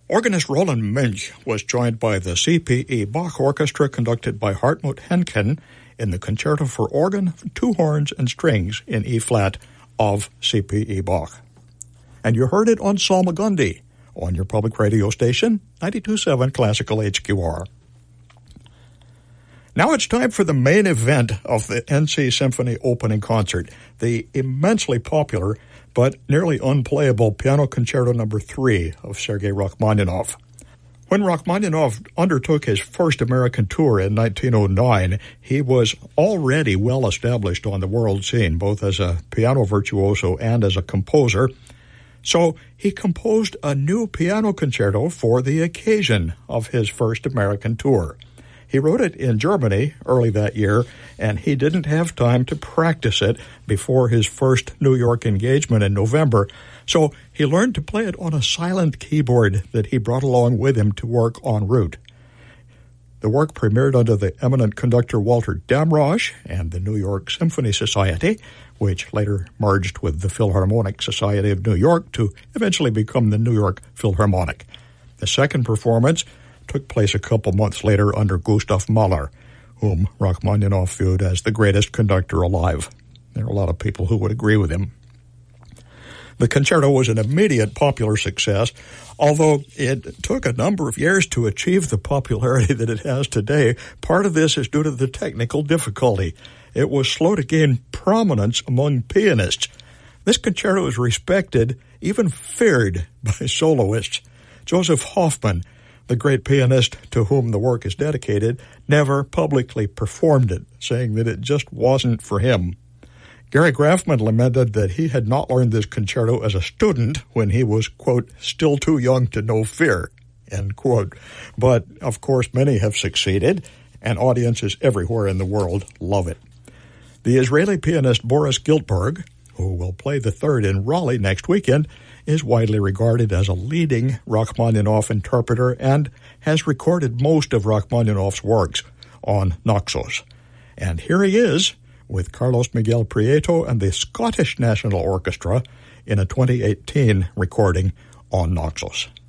Organist Roland Münch was joined by the C.P.E. Bach Orchestra conducted by Hartmut Henken in the Concerto for Organ, Two Horns, and Strings in E-flat of C.P.E. Bach. And you heard it on Salmagundi on your public radio station, 92.7 Classical HQR. Now it's time for the main event of the NC Symphony opening concert, the immensely popular but nearly unplayable Piano Concerto No. 3 of Sergei Rachmaninoff. When Rachmaninoff undertook his first American tour in 1909, he was already well established on the world scene, both as a piano virtuoso and as a composer. So he composed a new piano concerto for the occasion of his first American tour. He wrote it in Germany early that year, and he didn't have time to practice it before his first New York engagement in November, so he learned to play it on a silent keyboard that he brought along with him to work en route. The work premiered under the eminent conductor Walter Damrosch and the New York Symphony Society, which later merged with the Philharmonic Society of New York to eventually become the New York Philharmonic. The second performance took place a couple months later under Gustav Mahler, whom Rachmaninoff viewed as the greatest conductor alive. There are a lot of people who would agree with him. The concerto was an immediate popular success, although it took a number of years to achieve the popularity that it has today. Part of this is due to the technical difficulty. It was slow to gain prominence among pianists. This concerto is respected, even feared, by soloists. Joseph Hoffman, the great pianist to whom the work is dedicated, never publicly performed it, saying that it just wasn't for him. Gary Grafman lamented that he had not learned this concerto as a student when he was, quote, still too young to know fear, end quote. But, of course, many have succeeded, and audiences everywhere in the world love it. The Israeli pianist Boris Giltberg, who will play the third in Raleigh next weekend, is widely regarded as a leading Rachmaninoff interpreter and has recorded most of Rachmaninoff's works on Naxos. And here he is with Carlos Miguel Prieto and the Scottish National Orchestra in a 2018 recording on Naxos.